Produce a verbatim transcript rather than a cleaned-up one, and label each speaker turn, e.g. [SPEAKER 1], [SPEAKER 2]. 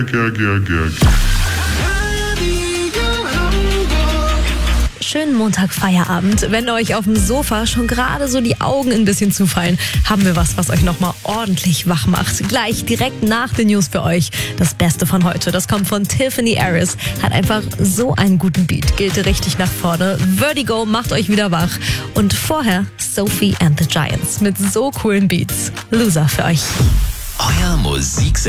[SPEAKER 1] Gag, gag, gag.
[SPEAKER 2] Schönen Montag-Feierabend. Wenn euch auf dem Sofa schon gerade so die Augen ein bisschen zufallen, haben wir was, was euch nochmal ordentlich wach macht. Gleich direkt nach den News für euch das Beste von heute. Das kommt von Tiffany Harris. Hat einfach so einen guten Beat. Geht richtig nach vorne. Vertigo macht euch wieder wach. Und vorher Sophie and the Giants mit so coolen Beats. Loser für euch.
[SPEAKER 3] Euer Musik